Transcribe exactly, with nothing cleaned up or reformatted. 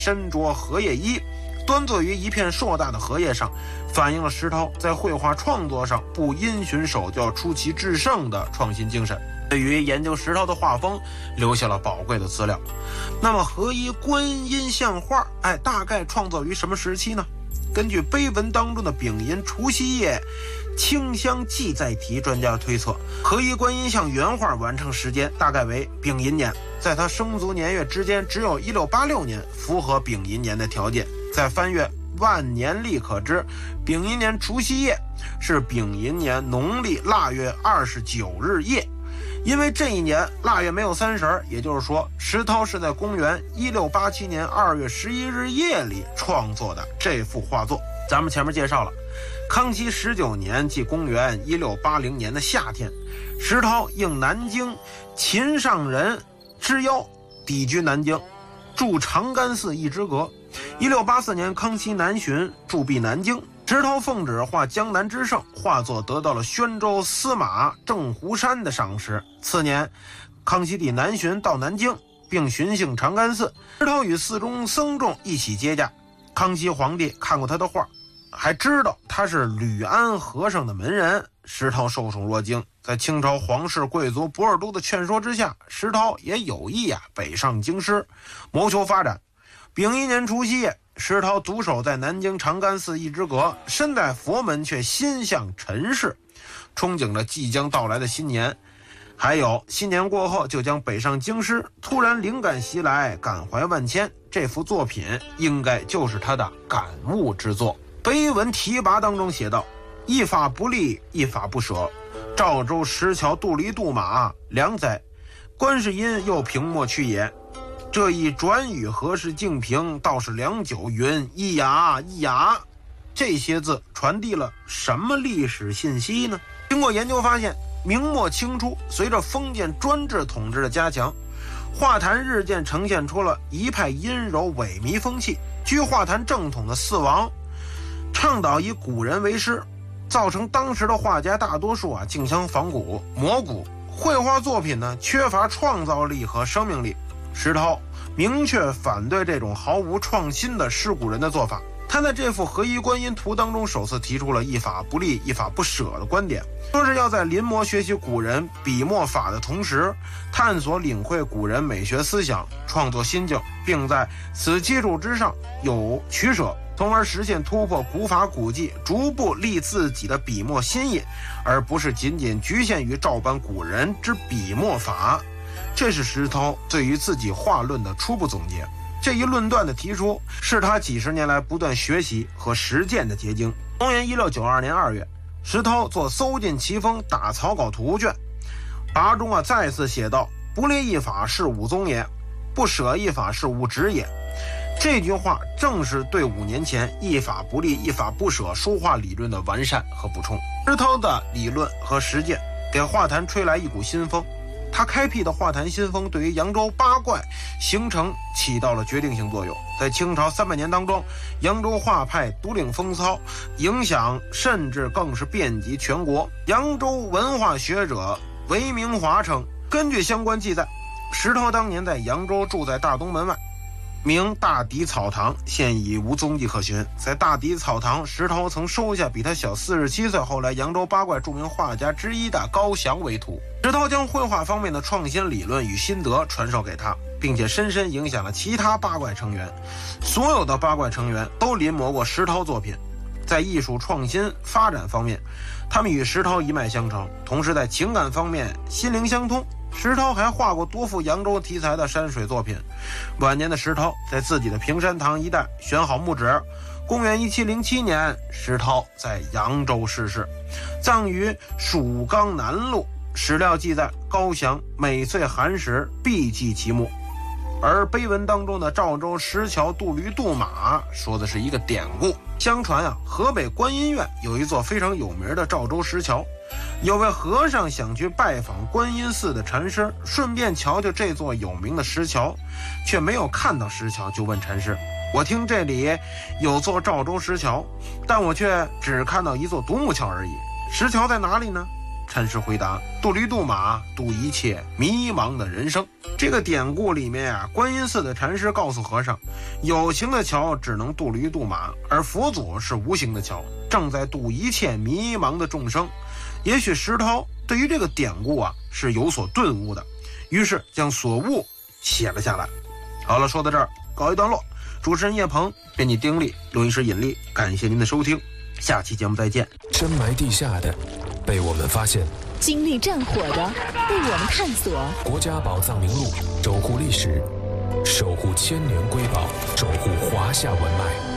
身着荷叶衣，端坐于一片硕大的荷叶上，反映了石涛在绘画创作上不因循手教、出奇制胜的创新精神，对于研究石涛的画风留下了宝贵的资料。那么荷衣观音像画，哎，大概创作于什么时期呢？根据碑文当中的丙寅除夕夜清香记载题，专家推测荷衣观音像原画完成时间大概为丙寅年，在他生卒年月之间只有一六八六年符合丙寅年的条件。再翻阅万年历可知，丙寅年除夕夜是丙寅年农历腊月二十九日夜。因为这一年腊月没有三十，也就是说石涛是在公元一六八七年二月十一日夜里创作的这幅画作。咱们前面介绍了，康熙十九年即公元一六八零年的夏天，石涛应南京秦上人之邀抵居南京，驻长干寺一支阁。一六八四年康熙南巡，驻跸南京，石涛奉旨画江南之胜，画作得到了宣州司马郑湖山的赏识。次年康熙帝南巡到南京，并巡幸长干寺，石涛与寺中僧众一起接驾。康熙皇帝看过他的画，还知道他是吕安和尚的门人，石涛受宠若惊。在清朝皇室贵族博尔都的劝说之下，石涛也有意啊北上京师，谋求发展。丙寅年除夕夜，石涛独守在南京长干寺一支阁，身在佛门却心向尘世，憧憬着即将到来的新年。还有新年过后就将北上京师，突然灵感袭来，感怀万千。这幅作品应该就是他的感悟之作。碑文题跋当中写道：一法不立，一法不舍，赵州石桥渡离渡马，良哉！观世音又平莫去也。这一转语何时竟平？倒是良久云一牙一牙。这些字传递了什么历史信息呢？经过研究发现，明末清初随着封建专制统治的加强，画坛日渐呈现出了一派阴柔萎靡风气。居画坛正统的四王倡导以古人为师，造成当时的画家大多数啊竞相仿古模古，绘画作品呢缺乏创造力和生命力。石涛明确反对这种毫无创新的师古人的做法。他在这幅荷衣观音图当中首次提出了一法不立一法不舍的观点，说是要在临摹学习古人笔墨法的同时，探索领会古人美学思想，创作心境，并在此基础之上有取舍，从而实现突破古法古技，逐步立自己的笔墨新意，而不是仅仅局限于照搬古人之笔墨法。这是石涛对于自己画论的初步总结。这一论断的提出，是他几十年来不断学习和实践的结晶。公元一六九二年二月，石涛作搜尽奇风打草稿图卷，跋中啊再次写道：不立一法是武宗也，不舍一法是武职也。这句话正是对五年前一法不立一法不舍书画理论的完善和补充。石涛的理论和实践给画坛吹来一股新风，他开辟的画坛新风对于扬州八怪形成起到了决定性作用。在清朝三百年当中，扬州画派独领风骚，影响甚至更是遍及全国。扬州文化学者韦明华称，根据相关记载，石涛当年在扬州住在大东门外，名大抵草堂，现已无踪迹可寻。在大抵草堂，石涛曾收下比他小四十七岁，后来扬州八怪著名画家之一的高翔为徒。石涛将绘画方面的创新理论与心得传授给他，并且深深影响了其他八怪成员。所有的八怪成员都临摹过石涛作品。在艺术创新发展方面，他们与石涛一脉相承，同时在情感方面心灵相通。石涛还画过多幅扬州题材的山水作品。晚年的石涛在自己的平山堂一带选好墓址。公元一七零七年，石涛在扬州逝世，葬于蜀冈南路。史料记载，高翔每岁寒食必祭其墓。而碑文当中的赵州石桥渡驴渡马说的是一个典故。相传啊，河北观音院有一座非常有名的赵州石桥，有位和尚想去拜访观音寺的禅师，顺便瞧瞧这座有名的石桥，却没有看到石桥，就问禅师：我听这里有座赵州石桥，但我却只看到一座独木桥而已，石桥在哪里呢？ 禅师回答：渡驴渡马，渡一切迷茫的人生。这个典故里面啊，观音寺的禅师告诉和尚，有形的桥只能渡驴渡马，而佛祖是无形的桥，正在渡一切迷茫的众生。也许石涛对于这个典故啊是有所顿悟的，于是将所悟写了下来。好了，说到这儿告一段落。主持人叶鹏，编辑丁力，录音师尹力，感谢您的收听，下期节目再见。 深埋地下的被我们发现， 经历战火的被我们探索。 国家宝藏名录，守护历史，守护千年瑰宝，守护华夏文脉。